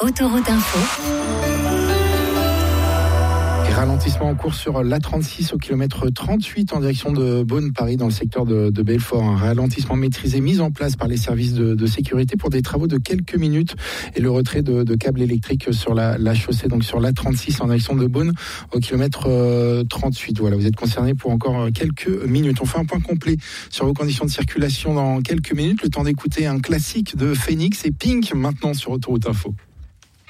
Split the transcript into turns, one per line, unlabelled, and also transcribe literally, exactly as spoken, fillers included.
Autoroute Info.
Ralentissement en cours sur l'A trente-six au kilomètre trente-huit en direction de Beaune-Paris dans le secteur de, de Belfort. Un ralentissement maîtrisé mis en place par les services de, de sécurité pour des travaux de quelques minutes et le retrait de, de câbles électriques sur la, la chaussée, donc sur l'A trente-six en direction de Beaune au kilomètre trente-huit. Voilà, vous êtes concernés pour encore quelques minutes. On fait un point complet sur vos conditions de circulation dans quelques minutes. Le temps d'écouter un classique de Phoenix et Pink maintenant sur Autoroute Info.